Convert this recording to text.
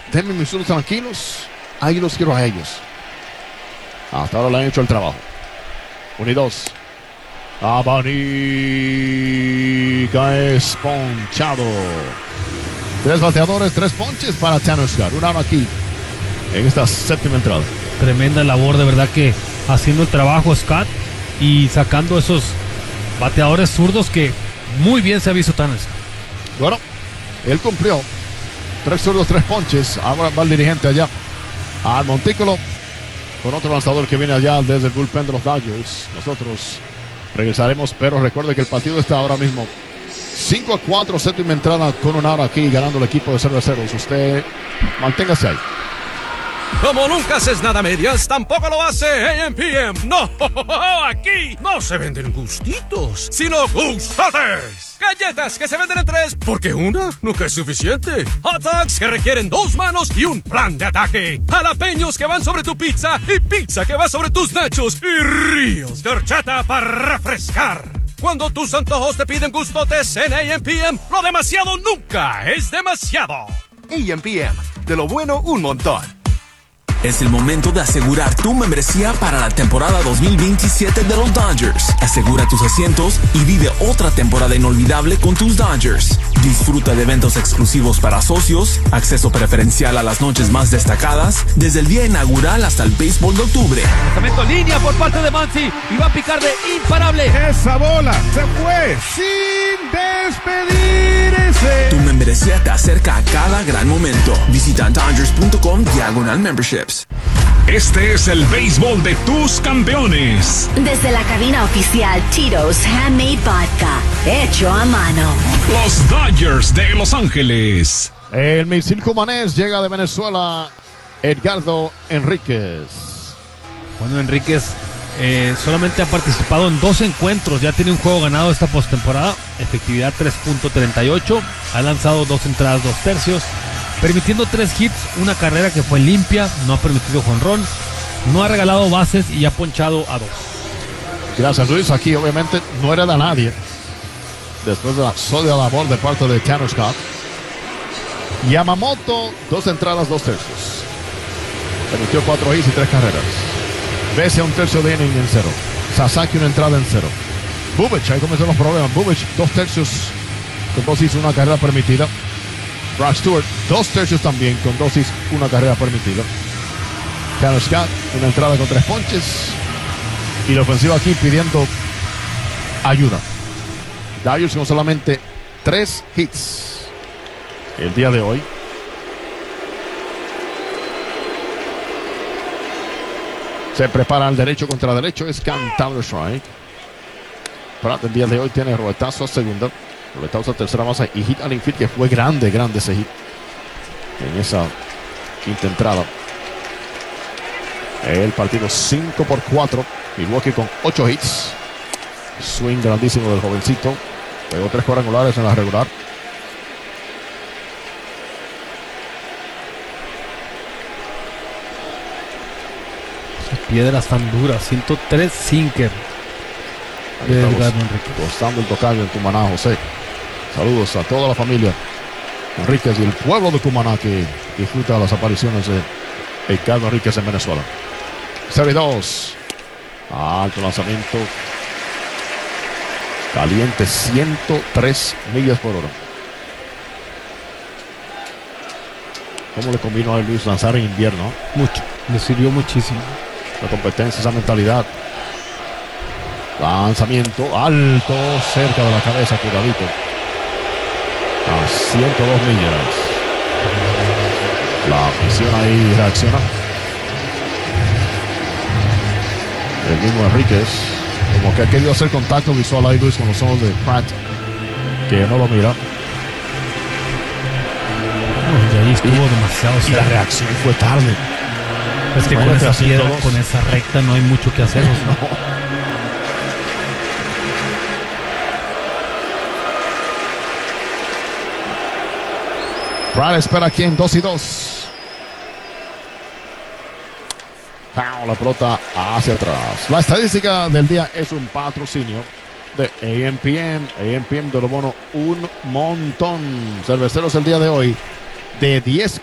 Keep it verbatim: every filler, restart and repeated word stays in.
denme mis unos tranquilos. Ahí los quiero a ellos. Hasta ahora le han hecho el trabajo. uno y dos. Abanica es ponchado. Tres bateadores, tres ponches para Tanner Scott. Un out aquí en esta séptima entrada. Tremenda labor, de verdad, que haciendo el trabajo Scott y sacando esos bateadores zurdos que muy bien se ha visto Tanner Scott. Bueno, él cumplió. Tres zurdos, tres ponches. Ahora va el dirigente allá al montículo con otro lanzador que viene allá desde el bullpen de los Dodgers. Nosotros regresaremos, pero recuerde que el partido está ahora mismo cinco a cuatro, séptima entrada con un out aquí, ganando el equipo de Cerveceros. Usted manténgase ahí. Como nunca haces nada a medias, tampoco lo hace A M P M. No, aquí no se venden gustitos, sino gustotes. Galletas que se venden en tres, porque una nunca es suficiente. Hot dogs que requieren dos manos y un plan de ataque. Jalapeños que van sobre tu pizza y pizza que va sobre tus nachos. Y ríos de horchata para refrescar. Cuando tus antojos te piden gustotes en A M P M, lo demasiado nunca es demasiado. A M P M, de lo bueno un montón. Es el momento de asegurar tu membresía para la temporada dos mil veintisiete de los Dodgers. Asegura tus asientos y vive otra temporada inolvidable con tus Dodgers. Disfruta de eventos exclusivos para socios, acceso preferencial a las noches más destacadas, desde el día inaugural hasta el béisbol de octubre. Lanzamiento línea por parte de Muncy y va a picar de imparable. Esa bola se fue sin despedirse. Tu membresía te acerca a cada gran momento. Visita Dodgers punto com diagonal memberships. Este es el béisbol de tus campeones. Desde la cabina oficial Tito's Handmade Vodka, hecho a mano. Los Dodgers de Los Ángeles. El misil cumanés llega de Venezuela, Edgardo Enríquez. Bueno, Enríquez eh, solamente ha participado en dos encuentros, ya tiene un juego ganado esta postemporada, efectividad tres punto treinta y ocho, ha lanzado dos entradas, dos tercios, permitiendo tres hits, una carrera que fue limpia, no ha permitido jonrón, no ha regalado bases y ha ponchado a dos. Gracias, Luis. Aquí obviamente no hereda a nadie después de la sólida labor de parte de Tanner Scott. Yamamoto, dos entradas, dos tercios, permitió cuatro hits y tres carreras. Bese a un tercio de inning en cero. Sasaki una entrada en cero. Bubic, ahí comenzaron los problemas. Bubic, dos tercios con dos hits, una carrera permitida. Brock Stewart, dos tercios también con dos hits, una carrera permitida. Tanner Scott, una entrada con tres ponches. Y la ofensiva aquí pidiendo ayuda. Dodgers con solamente tres hits el día de hoy. Se prepara al derecho contra derecho. Es cantado strike. Pratt el día de hoy tiene roletazo a segunda, roletazo a tercera base y hit al infield, que fue grande, grande ese hit en esa quinta entrada. El partido cinco por cuatro. Milwaukee con ocho hits. Swing grandísimo del jovencito. Pegó tres cuadrangulares en la regular. Piedras tan duras, ciento tres sinker de Edgardo Enríquez. Gozando el tocayo en Cumaná, José. Saludos a toda la familia Enríquez y el pueblo de Cumaná que disfruta las apariciones de Edgardo Enríquez en Venezuela. Serie dos. Alto lanzamiento. Caliente, ciento tres millas por hora. ¿Cómo le combinó a Luis lanzar en invierno? Mucho, le sirvió muchísimo. La competencia, esa mentalidad. Lanzamiento alto, cerca de la cabeza, cuidadito. A ciento dos millas. La afición ahí reacciona. El mismo Enríquez, como que ha querido hacer contacto visual ahí, Luis, con los ojos de Pratt, que no lo mira. Y ahí estuvo y, demasiado y la reacción fue tarde. Es que con esa piedra, con esa recta no hay mucho que hacer. ¿no? Pratt espera aquí en dos y dos. La pelota hacia atrás. La estadística del día es un patrocinio de A M P M. A M P M de lo bono un montón. Cerveceros el día de hoy de diez